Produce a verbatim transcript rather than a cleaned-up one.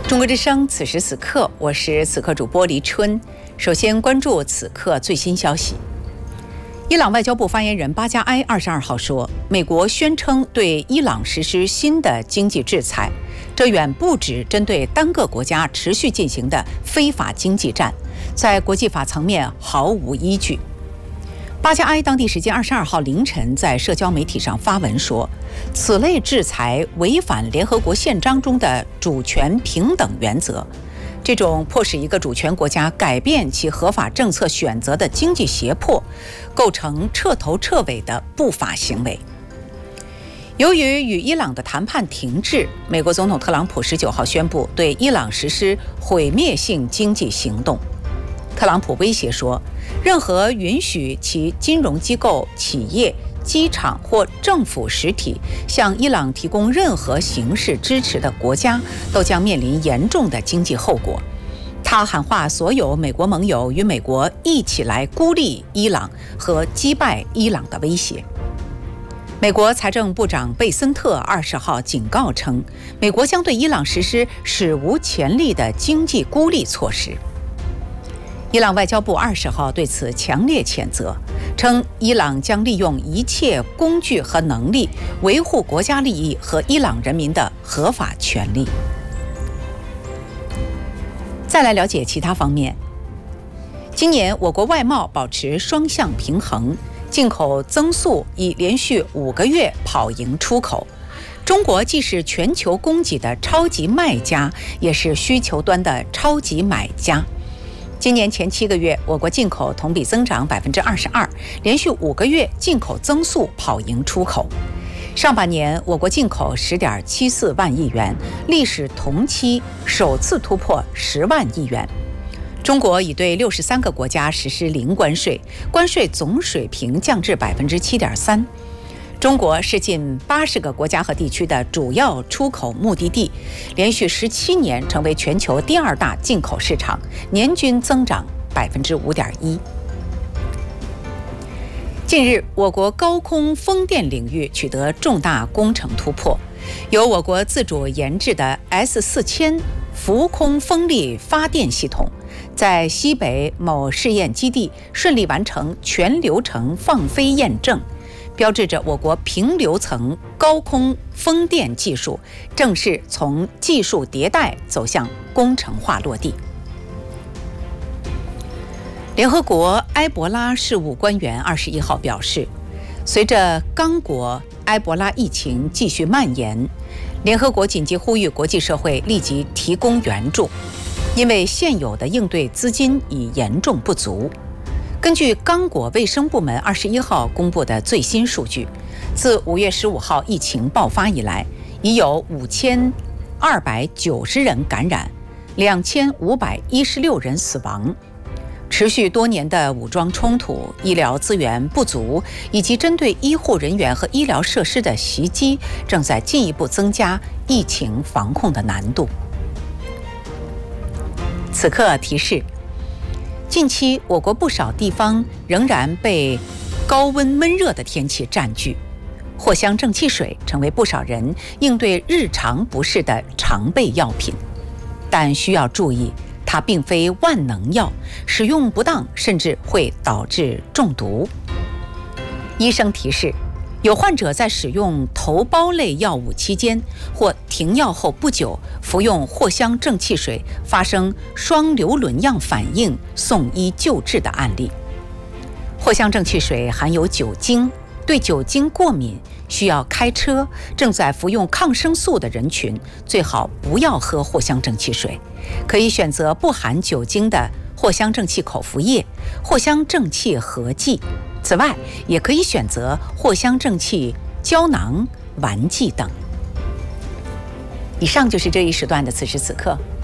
中国之声，此时此刻，我是此刻主播黎春。首先关注此刻最新消息。伊朗外交部发言人巴加埃二十二号说，美国宣称对伊朗实施新的经济制裁，这远不止针对单个国家持续进行的非法经济战，在国际法层面毫无依据。巴加埃当地时间二十二号凌晨在社交媒体上发文说，此类制裁违反联合国宪章中的主权平等原则，这种迫使一个主权国家改变其合法政策选择的经济胁迫，构成彻头彻尾的不法行为。由于与伊朗的谈判停滞，美国总统特朗普十九号宣布对伊朗实施毁灭性经济行动。特朗普威胁说，任何允许其金融机构、企业、机场或政府实体向伊朗提供任何形式支持的国家，都将面临严重的经济后果。他喊话所有美国盟友与美国一起来孤立伊朗和击败伊朗的威胁。美国财政部长贝森特二十号警告称，美国将对伊朗实施史无前例的经济孤立措施。伊朗外交部二十号对此强烈谴责，称伊朗将利用一切工具和能力维护国家利益和伊朗人民的合法权利。再来了解其他方面。今年我国外贸保持双向平衡，进口增速已连续五个月跑赢出口。中国既是全球供给的超级卖家，也是需求端的超级买家。今年前七个月，我国进口同比增长百分之二十二，连续五个月进口增速跑赢出口。上半年，我国进口十点七四万亿元，历史同期首次突破十万亿元。中国已对六十三个国家实施零关税，关税总水平降至百分之七点三。中国是近八十个国家和地区的主要出口目的地，连续十七年成为全球第二大进口市场，年均增长百分之五点一。近日，我国高空风电领域取得重大工程突破，由我国自主研制的 S 四千浮空风力发电系统，在西北某试验基地顺利完成全流程放飞验证，标志着我国平流层高空风电技术正式从技术迭代走向工程化落地。联合国埃博拉事务官员二十一号表示，随着刚果埃博拉疫情继续蔓延，联合国紧急呼吁国际社会立即提供援助，因为现有的应对资金已严重不足。根据刚果卫生部门二十一号公布的最新数据，自五月十五号疫情爆发以来，已有五千二百九十人感染，两千五百一十六人死亡。持续多年的武装冲突、医疗资源不足以及针对医护人员和医疗设施的袭击，正在进一步增加疫情防控的难度。此刻提示，近期我国不少地方仍然被高温闷热的天气占据，藿香正气水成为不少人应对日常不适的常备药品。但需要注意，它并非万能药，使用不当甚至会导致中毒。医生提示，有患者在使用头孢类药物期间或停药后不久服用藿香正气水发生双硫仑样反应送医救治的案例。藿香正气水含有酒精，对酒精过敏、需要开车、正在服用抗生素的人群最好不要喝藿香正气水，可以选择不含酒精的藿香正气口服液、藿香正气合剂。此外，也可以选择藿香正气胶囊、丸剂等。以上就是这一时段的此时此刻。